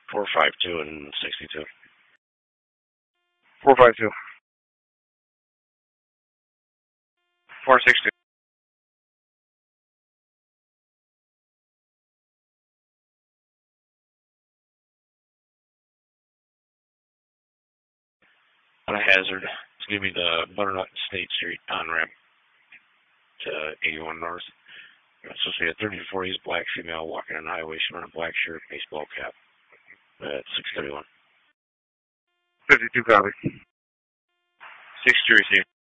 452 and 62. 452. 462. On a hazard. It's going to be the Butternut State Street on-ramp to 81 North. It's supposed to be a 34 East black female walking on the highway. She's wearing a black shirt, baseball cap. At 631. 52 copy. 6 received.